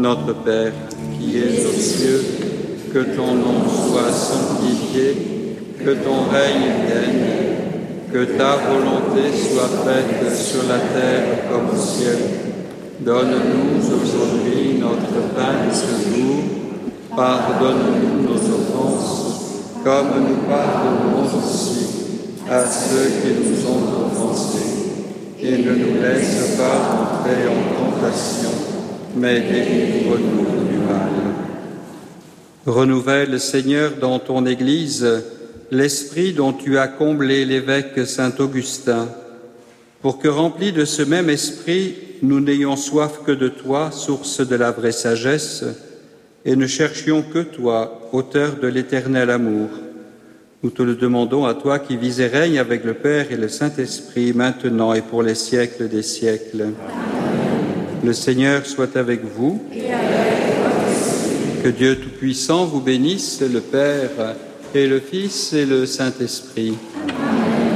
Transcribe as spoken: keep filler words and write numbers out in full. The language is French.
Notre Père, qui es aux cieux, que ton nom soit sanctifié, que ton règne vienne, que ta volonté soit faite sur la terre comme au ciel. Donne-nous aujourd'hui notre pain de ce jour. Pardonne-nous nos offenses, comme nous pardonnons aussi à ceux qui nous ont offensés. Et ne nous laisse pas entrer en tentation, mais délivre-nous du mal. Renouvelle, Seigneur, dans ton Église, l'esprit dont tu as comblé l'évêque Saint-Augustin, pour que, remplis de ce même esprit, nous n'ayons soif que de toi, source de la vraie sagesse, et ne cherchions que toi, auteur de l'éternel amour. Nous te le demandons à toi qui vis et règnes avec le Père et le Saint-Esprit, maintenant et pour les siècles des siècles. Amen. Le Seigneur soit avec vous. Et avec vous. Que Dieu Tout-Puissant vous bénisse, le Père et le Fils et le Saint-Esprit. Amen.